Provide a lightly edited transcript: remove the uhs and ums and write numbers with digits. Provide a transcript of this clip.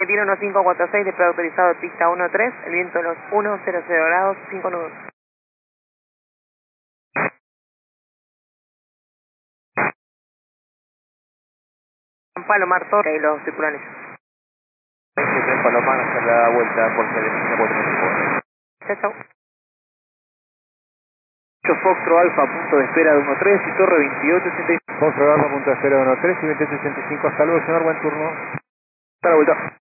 Argentina 1546, desplegado autorizado de pista 13, el viento de los 100 grados, 5 nudos. Palomar Torre y los tripulanes. Tren Palomar hacia la vuelta por Cerezo 4. Chao, chao. Foxtro Alfa, punto de espera de 13 y Torre 2885. Foxtro Alfa, punto de espera de 13 y 2885. Hasta luego, señor, buen turno. Hasta la vuelta.